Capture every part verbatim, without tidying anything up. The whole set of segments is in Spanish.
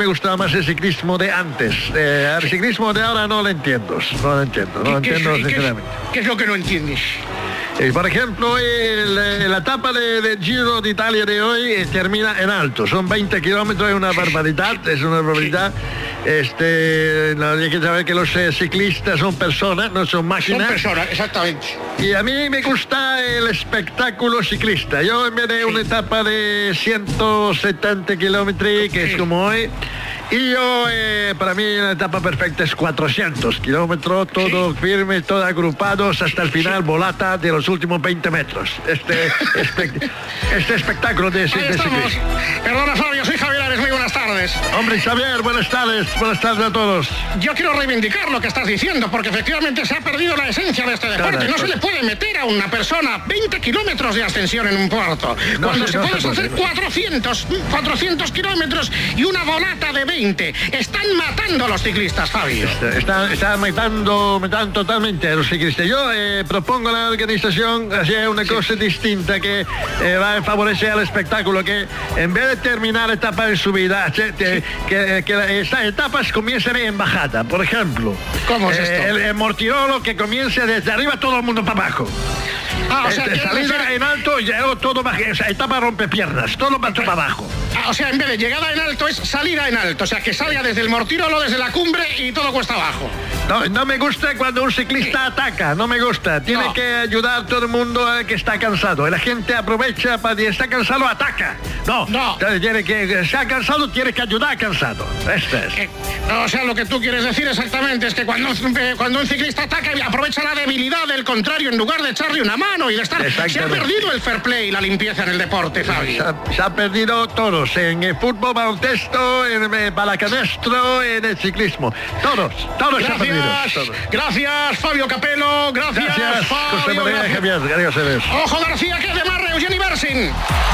gustaba más el ciclismo de antes. Eh, el ciclismo de ahora no lo entiendo. No lo entiendo, no lo entiendo ¿Qué, sinceramente. ¿Qué, ¿Qué es lo que no entiendes? Eh, por ejemplo, el, la etapa de, de Giro de Italia de hoy eh, termina en alto. Son veinte kilómetros, es una barbaridad, es una barbaridad. Este, no, hay que saber que los eh, ciclistas son personas, no son máquinas. Son personas, exactamente. Y a mí me gusta el espectáculo ciclista. Yo en vez de una etapa de ciento setenta kilómetros, que es como hoy, y yo, eh, para mí la etapa perfecta es cuatrocientos kilómetros, todo firme, todo agrupados hasta el final, volata de los últimos veinte metros. Este, espe este espectáculo de, de ciclismo. Perdona, Fabio, soy Javier Ares, muy buenas tardes. Hombre, Javier, buenas tardes, buenas tardes a todos. Yo quiero reivindicar lo que estás diciendo, porque efectivamente se ha perdido la esencia de este deporte. Claro, no se le puede meter a una persona veinte kilómetros de ascensión en un puerto, no, cuando se, se no puede se hacer puede. cuatrocientos, cuatrocientos kilómetros y una volata de veinte. Están matando a los ciclistas, Fabio. Están está matando, matando totalmente a los ciclistas. Yo eh, propongo a la organización hacer una sí. cosa distinta que eh, va a favorecer al espectáculo, que en vez de terminar etapa de subida, que, sí. que, que estas etapas comiencen en bajada, por ejemplo. ¿Cómo es eh, esto? El, el Mortirolo que comience desde arriba, todo el mundo para abajo. Ah, o sea, este, salida decir... en alto y luego todo baja, o sea, etapa rompe piernas, todo va para abajo. Ah, o sea, en vez de llegada en alto es salida en alto, o sea, que salga desde el Mortirolo, desde la cumbre y todo cuesta abajo. No, no me gusta cuando un ciclista ataca, no me gusta. Tiene no. que ayudar a todo el mundo que está cansado. La gente aprovecha para decir, está cansado, ataca. No, no. Tiene que, está cansado, tiene que ayudar al cansado. Este es. Eh, o sea, lo que tú quieres decir exactamente es que cuando, eh, cuando un ciclista ataca, aprovecha la debilidad del contrario en lugar de echarle una mano y de estar... Se ha perdido el fair play y la limpieza en el deporte, Fabio. Se ha, se ha perdido todos, en el fútbol, baloncesto, en el balacanestro, en el ciclismo. Todos, todos se han perdido. Todos. Gracias, Fabio Capello. Gracias, gracias Fabio. José María Javier. Gracias. Ojo, García, que es de Marre, Eugeni Bersin.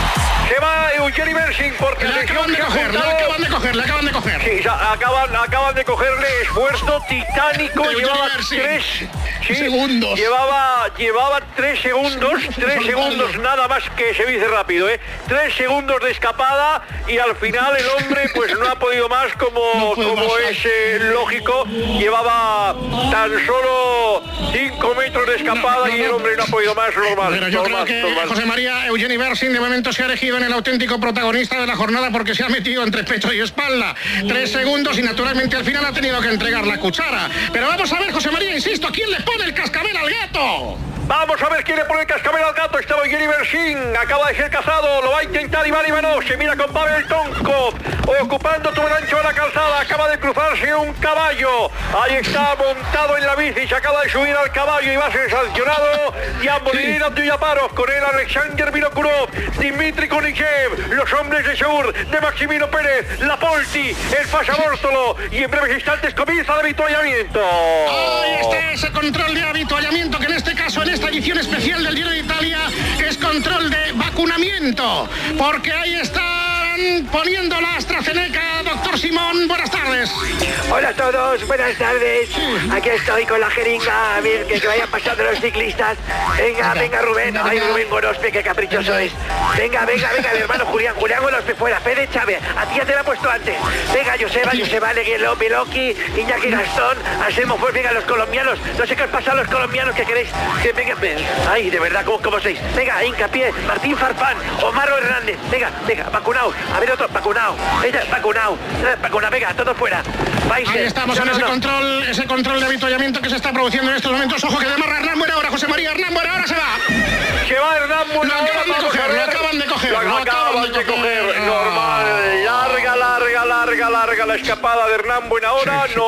Se va Eugeni Bersin porque le acaban de coger, le acaban de coger, le acaban de coger. Sí, acaban, acaban de cogerle, esfuerzo titánico, llevaba tres sí, segundos. Llevaba, llevaba tres segundos, tres segundos nada más, que se dice rápido, ¿eh? Tres segundos de escapada y al final el hombre pues no ha podido más, como, no como es eh, lógico. Llevaba tan solo cinco metros de escapada no, no, no, y el hombre no ha podido más, normal. Pero yo normal, creo que normal. José María Eugeni Bersin de momento se ha elegido en el auténtico protagonista de la jornada porque se ha metido entre pecho y espalda. Tres segundos y naturalmente al final ha tenido que entregar la cuchara. Pero vamos a ver, José María, insisto, ¿quién le pone el cascabel al gato? Vamos a ver quién le pone el cascabel al gato. Estaba Eugeni Bersin, acaba de ser cazado, lo va a intentar Iván Ivanov, se mira con Pavel Tonkov, ocupando todo el ancho de la calzada, acaba de cruzarse un caballo, ahí está montado en la bici, se acaba de subir al caballo y va a ser sancionado. Yambolín Abdullaparov, con él Alexander Vinokurov, Dimitri Kunichev, los hombres de Seur, de Maximino Pérez, Lapolti, el Fasabórtolo, y en breves instantes comienza el avituallamiento. Ahí está ese control de avituallamiento que en este caso, en esta edición especial del Giro de Italia, es control de vacunamiento, porque ahí están poniendo la AstraZeneca. Doctor Simón, buenas tardes. Hola a todos, buenas tardes. Aquí estoy con la jeringa, a ver que, que vayan pasando los ciclistas. Venga, venga Rubén, ay Rubén Gorospe, qué caprichoso es. Venga, venga, venga, mi hermano Julián, Julián Gorospe fuera, Fede Chávez, a ti ya te la he puesto antes. Venga, Joseba, Joseba Leguelo, Miloki, Iñaki Gastón, Asemo, pues venga, los colombianos. No sé qué os pasa a los colombianos, que queréis que venga, ay, de verdad, ¿cómo, cómo sois? Venga, hincapié, Martín Farfán, Omar Hernández, venga, venga, vacunado, a ver otro, vacunado, ella, vacunado, vacunado, venga, todo fuera. Países. Ahí estamos no, en no, ese no. control, ese control de avituallamiento que se está produciendo en estos momentos. Ojo que demarra Hernán Buenahora, José María Hernán Buenahora se va. Se va Hernán Buenahora. Lo acaban de coger, lo acaban de coger. Lo acaban, lo acaban de coger, coger. normal. Larga, larga, larga, larga la escapada de Hernán Buenahora, sí, sí.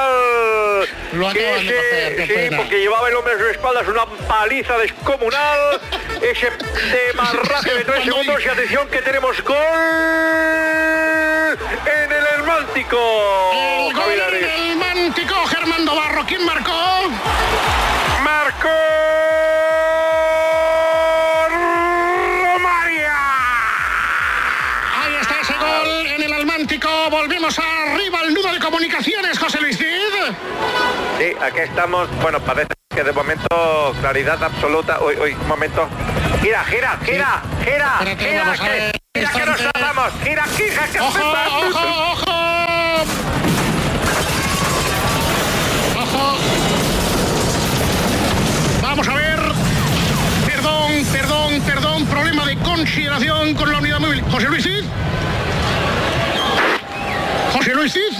normal. Lo acaban de coger, qué sí, pena. porque llevaba el hombre a sus espaldas una paliza descomunal. Ese demarraje de tres segundos y atención que tenemos gol en el Hermántico. El gol en el Hermántico, Germán Barro. ¿Quién marcó? Marcó Romaria. Ahí está ese gol en el Hermántico. Volvemos arriba al nudo de comunicaciones, José Luis Cid. Sí, aquí estamos. Bueno, parece que de momento claridad absoluta. Uy, uy, un momento. Gira, gira, gira, gira, Espérate, gira, vamos a que, ver, gira que nos tratamos. Gira, gira, que ojo, ojo, ojo. José Luis Cid.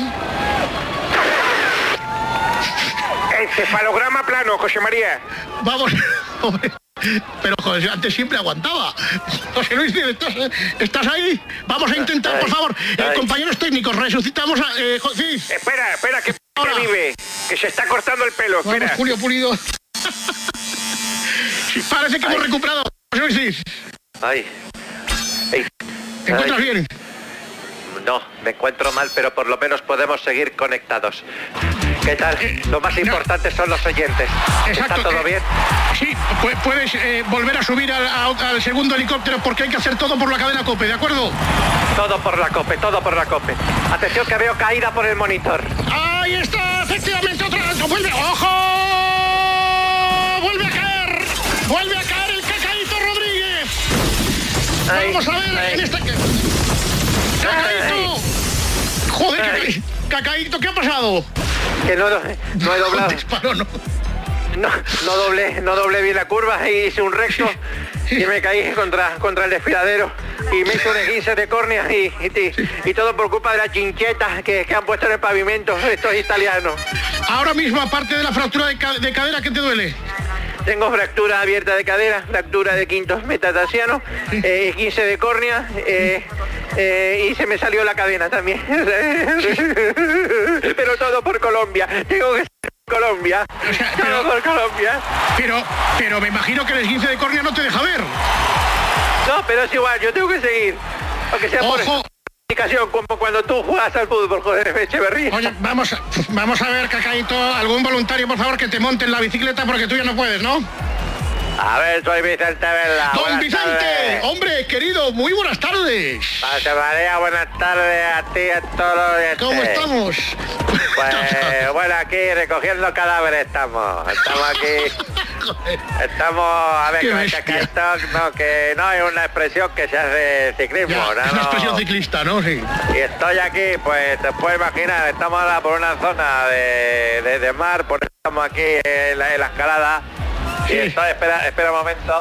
Encefalograma plano, José María. Vamos, hombre. Pero joder, antes siempre aguantaba. José Luis, ¿estás, ¿estás ahí? Vamos a intentar, por favor. Eh, compañeros técnicos, resucitamos a... Eh, sí. Espera, espera, que, que vive. Que se está cortando el pelo, espera. Vamos, Julio Pulido. Parece que Ay. hemos recuperado. José Luis. Ay. Ay. ¿Te encuentras Ay. bien? No, me encuentro mal, pero por lo menos podemos seguir conectados. ¿Qué tal? Eh, lo más importante no. son los oyentes. Exacto. ¿Está todo eh, bien? Sí, puedes eh, volver a subir al, al segundo helicóptero porque hay que hacer todo por la cadena COPE, ¿de acuerdo? Todo por la COPE, todo por la COPE. Atención que veo caída por el monitor. ¡Ahí está! Efectivamente, otra vez. ¡Vuelve! ¡Ojo! ¡Vuelve a caer! ¡Vuelve a caer el Cacaíto Rodríguez! Ay, Vamos a ver ay. en esta... ¡Cacaíto! ¡Joder, Cacaíto! Cacaíto, ¿qué ha pasado? Que no, no he doblado. Disparo, no. No, no doblé, no doblé bien la curva y hice un recto y me caí contra, contra el desfiladero y me hizo un esguince de córnea y, y, y todo por culpa de las chinchetas que, que han puesto en el pavimento estos italianos. Ahora mismo, aparte de la fractura de, ca de cadera, ¿qué te duele? Tengo fractura abierta de cadera, fractura de quinto metatarsiano, eh, esguince de córnea eh, eh, y se me salió la cadena también. Pero todo por Colombia. Tengo que ser Colombia. O sea, pero, todo por Colombia. Pero, pero me imagino que el esguince de córnea no te deja ver. No, pero es igual, yo tengo que seguir. Aunque sea por Ojo. Como cuando tú juegas al fútbol, joder, Echeverría. Oye, vamos a, vamos a ver, Cacaíto, algún voluntario, por favor, que te monte en la bicicleta porque tú ya no puedes, ¿no? A ver, soy Vicente Vela. ¡Don buenas Vicente! Tardes. Hombre, querido, muy buenas tardes. José María, buenas tardes a ti y a todos los oyentes. ¿Cómo estamos? Pues, bueno, aquí recogiendo cadáveres estamos. Estamos aquí... Estamos, a ver, que, que, esto, no, que no es una expresión que se hace de ciclismo, ya, ¿no? Es una expresión ciclista, ¿no? Sí. Y estoy aquí, pues te puedes imaginar, estamos ahora por una zona de, de, de mar, por eso estamos aquí en la, en la escalada. Sí. Y estoy, espera, espera un momento.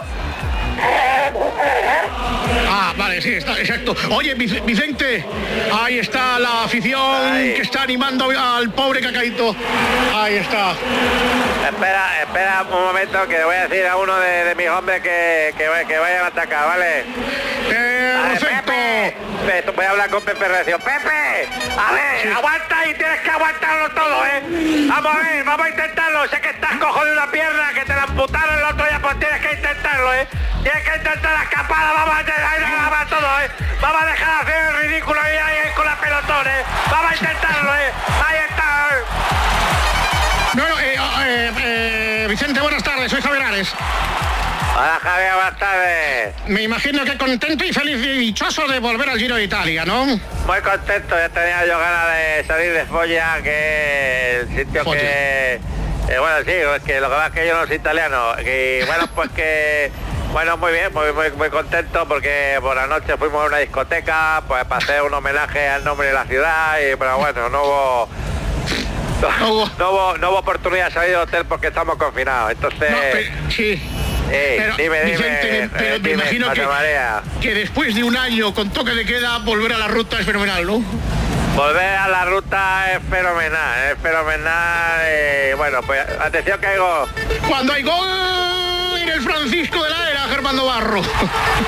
Ah, vale, sí, está, exacto. Oye, Vicente, ahí está la afición Ay. que está animando al pobre Cacaíto. Ahí está. Espera, espera un momento que voy a decir a uno de, de mis hombres que, que, que vayan a atacar, ¿vale? Eh, a ver, perfecto. Pepe, voy a hablar con Pepe Recio. Pepe, a ver, sí. aguanta y tienes que aguantarlo todo, ¿eh? Vamos a ver, vamos a intentarlo. Sé que estás cojo de una pierna, que te la amputaron el otro día, pues tienes que intentarlo, ¿eh? Tienes que intentar la escapada, vamos a hacer todo, ¿eh? Vamos a dejar de hacer el ridículo ahí, ahí con la pelotón, ¿eh? Vamos a intentarlo, ¿eh? Ahí está, ¿eh? Bueno, eh, eh, eh, Vicente, buenas tardes, soy Javier Ares. Hola, Javier, buenas tardes. Me imagino que contento y feliz y dichoso de volver al Giro de Italia, ¿no? Muy contento, ya tenía yo ganas de salir de Foggia, que el sitio Foggia. que... Eh, bueno, sí, es que lo que pasa es que yo no soy italiano. Y bueno, pues que... Bueno, muy bien, muy, muy, muy contento porque por la noche fuimos a una discoteca, pues para hacer un homenaje al nombre de la ciudad, y pero bueno, no hubo... No hubo, no hubo, no hubo oportunidad de salir del hotel porque estamos confinados, entonces... No, pero, sí. Eh, pero, dime, dime, Vicente, pero eh, me dime, imagino que, que después de un año con toque de queda, volver a la ruta es fenomenal, ¿no? Volver a la ruta es fenomenal, es fenomenal. Eh, bueno, pues atención que hay gol. Cuando hay gol en el Francisco de la Era, Germán Barro. ¡Gol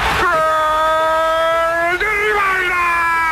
de Rivalda!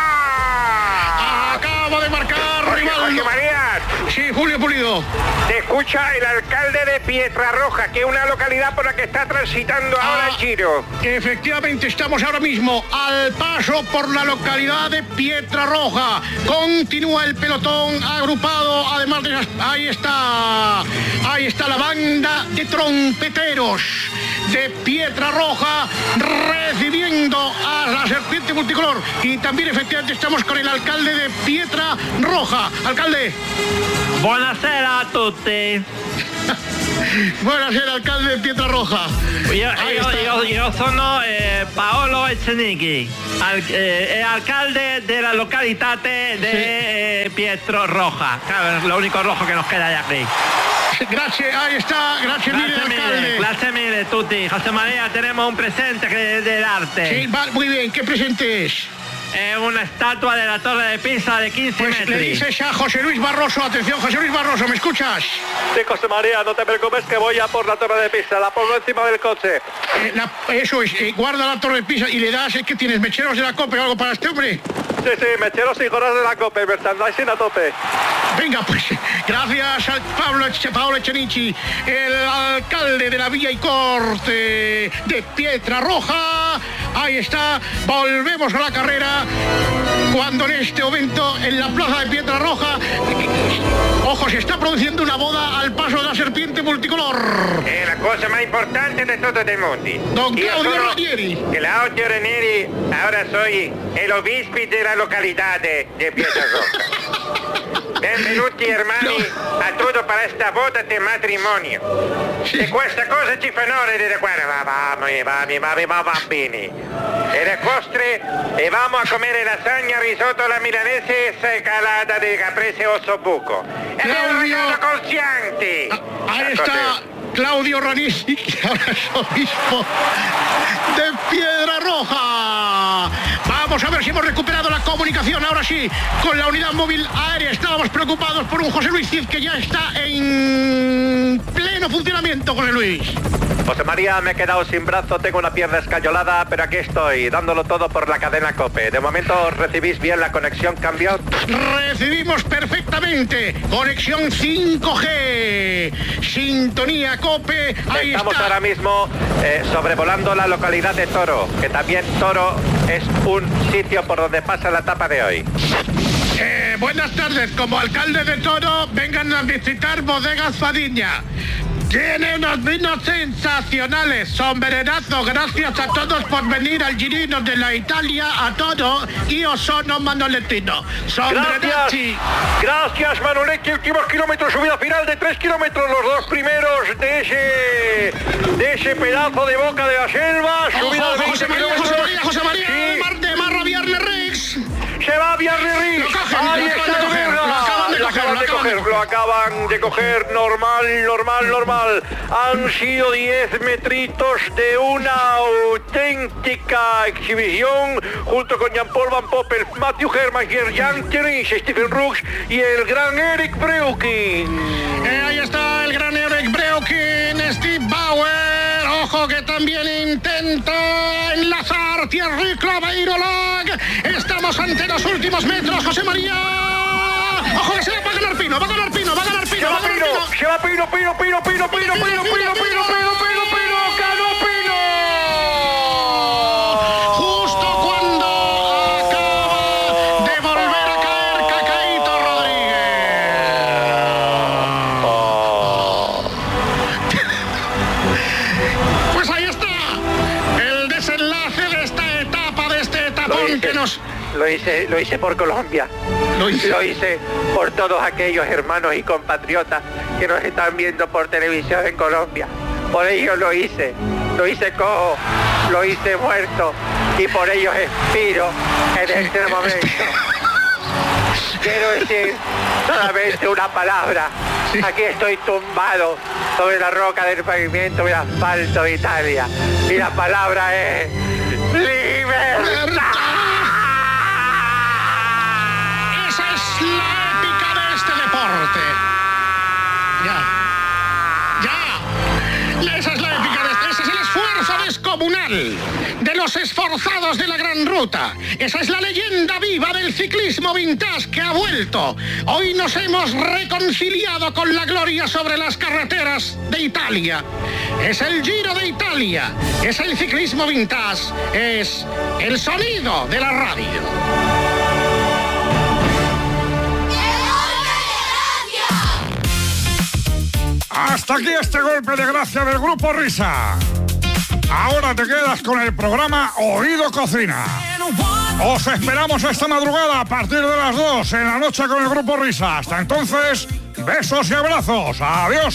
Acaba de marcar Rivaldo. Jorge María. Sí, Julio Pulido. Te escucha el alcalde de Pietrarroja, que es una localidad por la que está transitando ah, ahora el Giro. Efectivamente, estamos ahora mismo al paso por la localidad de Pietrarroja. Continúa el pelotón agrupado, además de esas... Ahí está, ahí está la banda de trompeteros de Pietrarroja recibiendo a la serpiente multicolor. Y también efectivamente estamos con el alcalde de Pietrarroja. Alcalde. Buonasera a tutti. Buonasera, alcalde de Pietrarroja. Io, io, io, io sono eh, Paolo Echenique, al, eh, alcalde de la localidad de sí. eh, Pietrarroja. Claro, es lo único rojo que nos queda de aquí. Gracias, ahí está, gracias, gracias mille, alcalde. Gracias mille, tutti. José María, tenemos un presente que de darte. Sí, va, muy bien, ¿qué presente es? eh, una estatua de la Torre de Pisa de quince pues metros. Le dices a José Luis Barroso, atención, José Luis Barroso, ¿me escuchas? Sí, José María, no te preocupes que voy a por la Torre de Pisa, la pongo encima del coche. Eh, la, eso es, eh, guarda la Torre de Pisa y le das, es que tienes mecheros de la COPE o algo para este hombre. Sí, sí, mecheros y gorras de la COPE, merchandising a tope. Venga, pues, gracias al Pablo, Paolo Echenichi, el alcalde de la Villa y Corte de Pietrarroja. Ahí está, volvemos a la carrera, cuando en este momento, en la plaza de Pietrarroja, ojo, se está produciendo una boda al paso de la serpiente multicolor. Es la cosa más importante de todo el mundo. Don Io Claudio sono Ranieri. Claudio Ranieri, ahora soy el obispo de la localidad de, de Pietrarroja. Benvenuti hermani No. a tutto para esta boda de matrimonio. Sì. E questa cosa ci fa onore di guarda, va, vamos, vamos, vamos, vamos, bambini. E le vostre, e vamos a comer lasagna, risotto alla milanese e calata di caprese osso buco. E Claudio. un regalo con Chianti. Ah, ahí está Claudio Ranieri, que ahora es obispo de Pietrarroja. Vamos a ver si hemos recuperado la comunicación, ahora sí, con la unidad móvil aérea. Estábamos preocupados por un José Luis Cid que ya está en pleno funcionamiento, José Luis. José María, me he quedado sin brazo, tengo una pierna escayolada, pero aquí estoy, dándolo todo por la cadena COPE. De momento, ¿recibís bien la conexión, cambio? Recibimos perfectamente conexión cinco G, sintonía COPE, ahí Estamos está. ahora mismo eh, sobrevolando la localidad de Toro, que también Toro es un sitio por donde pasa la etapa de hoy. Eh, buenas tardes, como alcalde de Toro, vengan a visitar Bodegas Fadiña. Tiene unos vinos sensacionales, sombrenazo, gracias a todos por venir al Girino de la Italia a Toro. Io sono Manolettino. Gracias, Sombrenazzi. gracias Manoletti, últimos kilómetros, subida final de tres kilómetros, los dos primeros de ese, de ese pedazo de boca de la selva, Ojo, subida de José veinte María, kilómetros. José María, José María, Sí. Mar de Marra Viernes Rex. Se va a Biarritz. Lo cogen, Ahí lo está acaban de el coger, belga. lo acaban de Lo coger, acaban lo de acaban de coger, lo acaban de coger, normal, normal, normal. Han sido diez metritos de una auténtica exhibición, junto con Jean-Paul Van Poppel, Matthew Hermansson, Jan Thierry, Stephen Rooks y el gran Eric Breuking. Eh, ahí está el gran Eric Breuking, Steve Bauer. Ojo que también intenta enlazar Thierry Claveiro-Lag. Estamos ante los últimos metros, José María. Ojo que se va a ganar Pino, va a ganar Pino, va a ganar Se Pino, va va a ganar Pino, Pino. se va Pino, Pino, Pino, Pino, Pino, Pino, Pino, Pino, Pino, Pino, Pino, Pino, ganó Pino. Justo cuando acaba de volver a caer Cacaíto Rodríguez. Pues ahí está el desenlace de esta etapa, de este etapón que nos... Lo hice, lo hice por Colombia. Lo hice. Lo hice por todos aquellos hermanos y compatriotas que nos están viendo por televisión en Colombia. Por ellos lo hice. Lo hice cojo, lo hice muerto y por ellos expiro en este momento. Quiero decir solamente una palabra. Aquí estoy tumbado sobre la roca del pavimento del asfalto de Italia. Y la palabra es libertad. Esa es la épica de este deporte. Ya. Ya. Esa es la épica de este. Ese es el esfuerzo descomunal de los esforzados de la Gran Ruta. Esa es la leyenda viva del ciclismo vintage que ha vuelto. Hoy nos hemos reconciliado con la gloria sobre las carreteras de Italia. Es el Giro de Italia. Es el ciclismo vintage. Es el sonido de la radio. Hasta aquí este golpe de gracia del Grupo Risa. Ahora te quedas con el programa Oído Cocina. Os esperamos esta madrugada a partir de las dos en la noche con el Grupo Risa. Hasta entonces, besos y abrazos. Adiós.